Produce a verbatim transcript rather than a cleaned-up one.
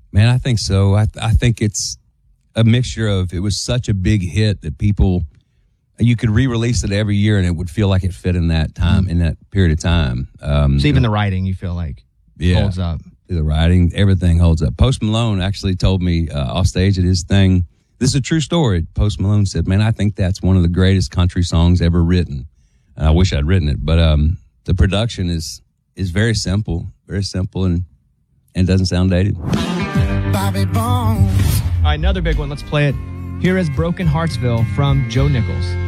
Man, I think so. I, I think it's a mixture of, it was such a big hit that people, you could re-release it every year and it would feel like it fit in that time, mm-hmm. in that period of time. Um, so even the writing, you feel like yeah, holds up. The writing, everything holds up. Post Malone actually told me uh, off stage at his thing, this is a true story. Post Malone said, man, I think that's one of the greatest country songs ever written. And I wish I'd written it, but um, the production is is very simple, very simple, and, and doesn't sound dated. Bobby Bones. All right, another big one. Let's play it. Here is Broken Heartsville from Joe Nichols.